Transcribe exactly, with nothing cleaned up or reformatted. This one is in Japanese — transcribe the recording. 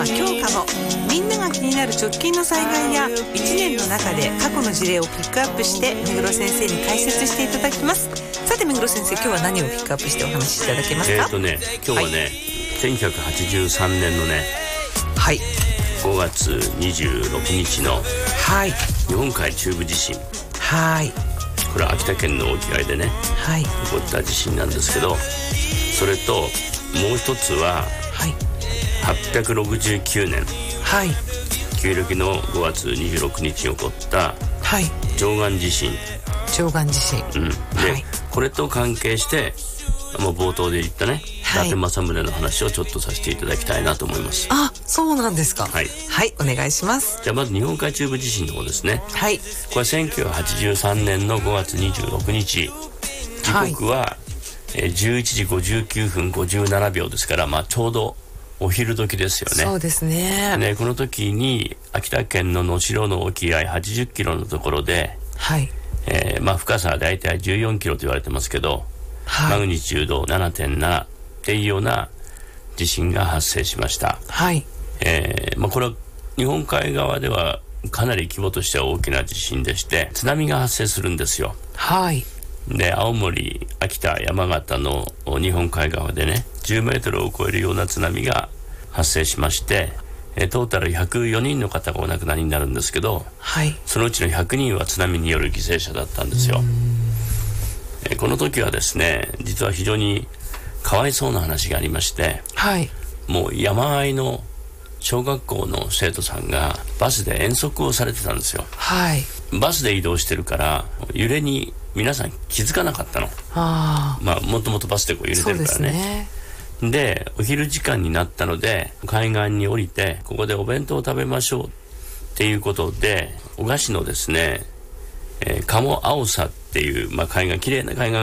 は強化のみんなが気になる直近の災害やいちねんの中で過去の事例をピックアップして目黒先生に解説していただきます。さて目黒先生、今日は何をピックアップしてお話しいただけますか？ えーとね今日はね、はい、せんきゅうひゃくはちじゅうさんねんのね、 はい、 ごがつにじゅうろくにちの日本海中部地震、 はい、 これは秋田県の沖合でね、はい、起こった地震なんですけど、それともう一つは、はい、はっぴゃくろくじゅうきゅうねん、はい、旧暦のごがつにじゅうろくにちに起こった、はい、貞観地震貞観地震、 うん、で、はい、これと関係してもう冒頭で言ったね、伊達政宗の話をちょっとさせていただきたいなと思います。 あ、そうなんですか。 はい、はい、 お願いします。 じゃあまず日本海中部地震の方ですね。 はい、 これせんきゅうひゃくはちじゅうさんねんのごがつにじゅうろくにち、時刻は、はい、じゅういちじごじゅうきゅうふんごじゅうななびょうですから、まあ、ちょうどお昼時ですよね。 そうですね。 ね、この時に秋田県の能代の沖合はちじゅっキロのところで、はい、えーまあ、深さはだいたいじゅうよんキロと言われてますけど、はい、マグニチュード ななてんなな っていうような地震が発生しました。はい、えーまあ、これは日本海側ではかなり規模としては大きな地震でして、津波が発生するんですよ。はい、で青森、秋田、山形の日本海側でね、じゅうメートルを超えるような津波が発生しまして、トータルひゃくよにんの方がお亡くなりになるんですけど、はい、そのうちのひゃくにんは津波による犠牲者だったんですよ。えこの時はですね、実は非常にかわいそうな話がありまして、はい、もう山あいの小学校の生徒さんがバスで遠足をされてたんですよ。はい、バスで移動してるから揺れに皆さん気づかなかったの。あ、まあ、もともとバスでこう揺れてるからね。で、お昼時間になったので海岸に降りて、ここでお弁当を食べましょうっていうことで、お菓子のですね、えー、鴨あおさっていう、まあ、海岸、きれいな海岸